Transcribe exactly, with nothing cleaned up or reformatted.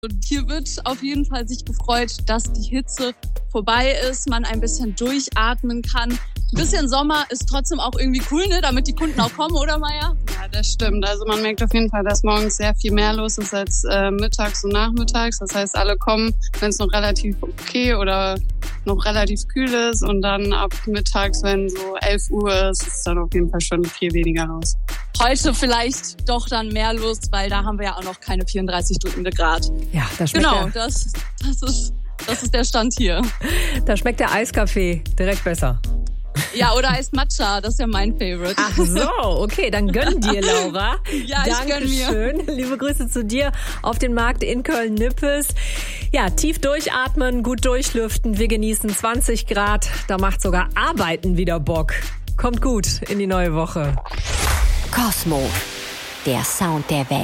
Und hier wird auf jeden Fall sich gefreut, dass die Hitze vorbei ist, man ein bisschen durchatmen kann. Ein bisschen Sommer ist trotzdem auch irgendwie cool, ne? Damit die Kunden auch kommen, oder Maja? Ja, das stimmt. Also man merkt auf jeden Fall, dass morgens sehr viel mehr los ist als äh, mittags und nachmittags. Das heißt, alle kommen, wenn es noch relativ okay oder noch relativ kühl ist. Und dann ab mittags, wenn so elf Uhr ist, ist dann auf jeden Fall schon viel weniger los. Heute vielleicht doch dann mehr los, weil da haben wir ja auch noch keine vierunddreißig drückende Grad. Ja, das schmeckt Genau, der, das, das ist, das ist der Stand hier. da schmeckt der Eiskaffee direkt besser. Ja, oder Eis Matcha, das ist ja mein Favorite. Ach so, okay, dann gönn dir, Laura. Ja, ich gönn mir. Dankeschön. Liebe Grüße zu dir auf den Markt in Köln-Nippes. Ja, tief durchatmen, gut durchlüften. Wir genießen zwanzig Grad. Da macht sogar Arbeiten wieder Bock. Kommt gut in die neue Woche. Kosmo, der Sound der Welt.